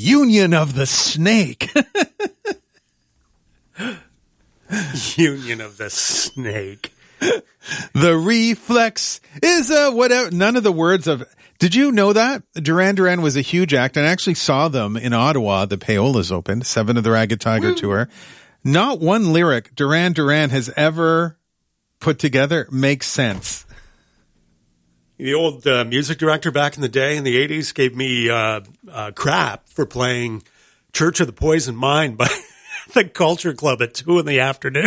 Union of the Snake. Union of the Snake. The reflex is a whatever. None of the words of. Did you know that Duran Duran was a huge act? And I actually saw them in Ottawa. The Payolas opened 7 of the Ragged Tiger tour. Not one lyric Duran Duran has ever put together makes sense. The old music director back in the day in the 80s gave me crap for playing Church of the Poison Mind by the Culture Club at 2 in the afternoon.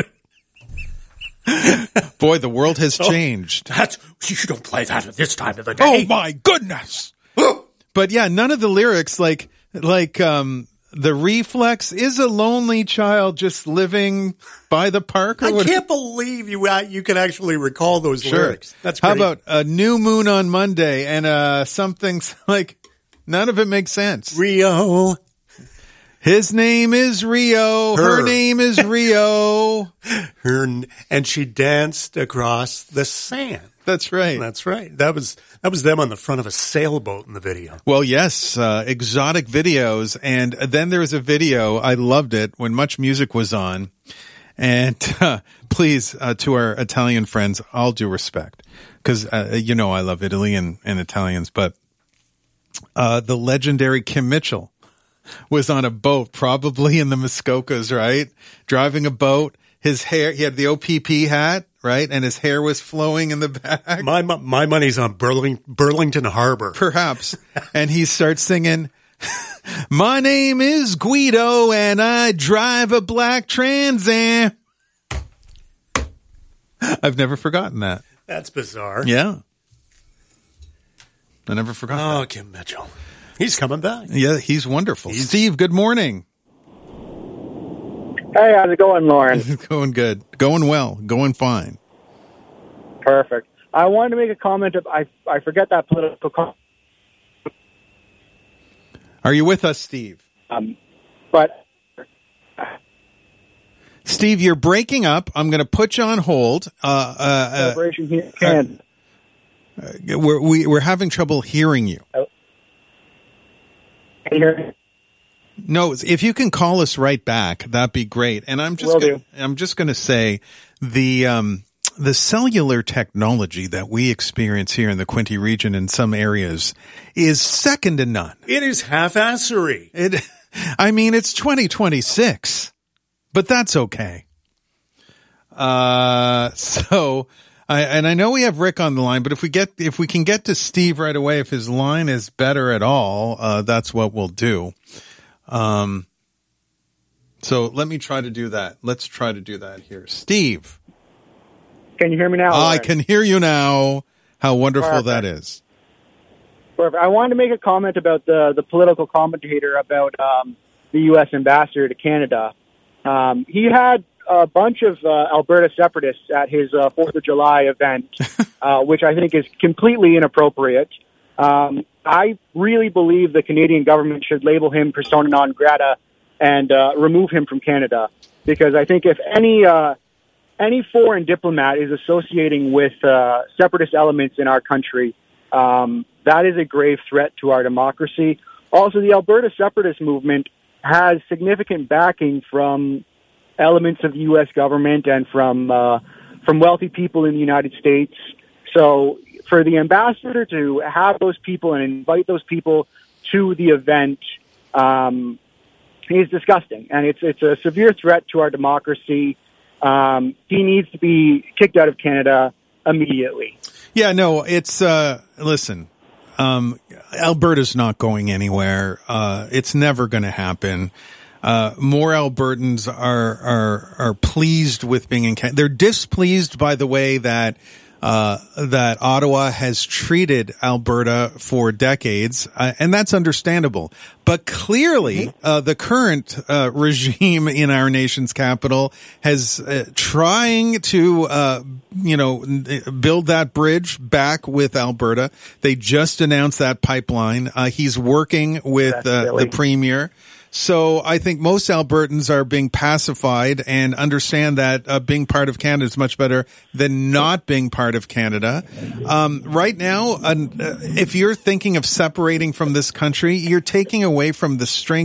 Boy, the world has changed. You don't play that at this time of the day. Oh my goodness. But yeah, none of the lyrics like the reflex is a lonely child just living by the park. Or I can't believe you can actually recall those lyrics. That's great. How about a new moon on Monday and something like none of it makes sense. Rio. His name is Rio. Her name is Rio. And she danced across the sand. That's right. That's right. That was them on the front of a sailboat in the video. Well, yes, exotic videos. And then there was a video. I loved it when Much Music was on. And please, to our Italian friends, all due respect, because I love Italy and Italians. But the legendary Kim Mitchell was on a boat, probably in the Muskokas, right? Driving a boat. His hair, he had the OPP hat, right? And his hair was flowing in the back. My money's on Burlington Harbor. Perhaps. And he starts singing, my name is Guido and I drive a black Trans Am. I've never forgotten that. That's bizarre. Yeah. I never forgot that. Oh, Kim Mitchell. He's coming back. Yeah, he's wonderful. Steve, good morning. Hey, how's it going, Lauren? Going good. Going well. Going fine. Perfect. I wanted to make a comment. I forget that political comment. Are you with us, Steve? But Steve, you're breaking up. I'm going to put you on hold. Celebration here in Canada. We're having trouble hearing you. Can you hear me? No, if you can call us right back, that'd be great. And I'm just going to say the cellular technology that we experience here in the Quinte region in some areas is second to none. It is half-assery. It's 2026, but that's okay. I know we have Rick on the line, but if we can get to Steve right away, if his line is better at all, that's what we'll do. So let me try to do that. Let's try to do that here. Steve. Can you hear me now? I can hear you now. How wonderful Perfect. That is. Perfect. I wanted to make a comment about the political commentator about the U.S. ambassador to Canada. He had a bunch of Alberta separatists at his 4th of July event, which I think is completely inappropriate. I really believe the Canadian government should label him persona non grata and remove him from Canada, because I think if any foreign diplomat is associating with separatist elements in our country, that is a grave threat to our democracy. Also, the Alberta separatist movement has significant backing from elements of the U.S. government and from wealthy people in the United States. So for the ambassador to have those people and invite those people to the event is disgusting, and it's a severe threat to our democracy. He needs to be kicked out of Canada immediately. Yeah, no, it's listen, Alberta's not going anywhere. It's never going to happen. More Albertans are pleased with being in Canada. They're displeased by the way that Ottawa has treated Alberta for decades, and that's understandable. But clearly, the current regime in our nation's capital has trying to, build that bridge back with Alberta. They just announced that pipeline. He's working with the premier. So I think most Albertans are being pacified and understand that being part of Canada is much better than not being part of Canada. Right now, if you're thinking of separating from this country, you're taking away from the strength